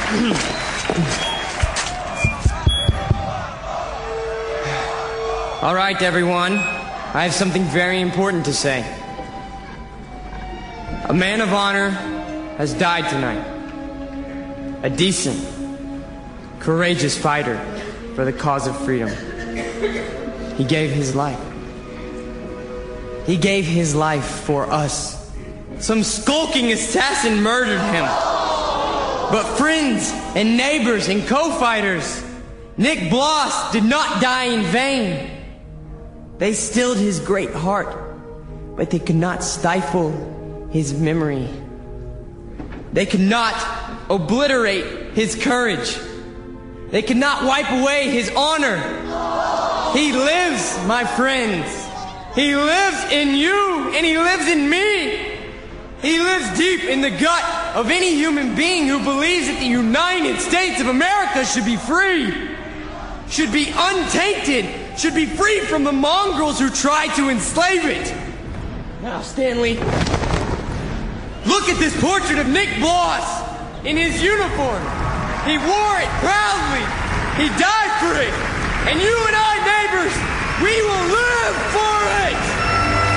All right, everyone. I have something very important to say. A man of honor has died tonight. A decent, courageous fighter for the cause of freedom. He gave his life. He gave his life for us. Some skulking assassin murdered him. But friends and neighbors and co-fighters, Nick Bloss did not die in vain. They stilled his great heart, but they could not stifle his memory. They could not obliterate his courage. They could not wipe away his honor. He lives, my friends. He lives in you, and he lives in me. He lives deep in the gut of any human being who believes that the United States of America should be free, should be untainted, should be free from the mongrels who try to enslave it. Now, Stanley, look at this portrait of Nick Bloss in his uniform. He wore it proudly. He died for it. And you and I, neighbors, we will lose.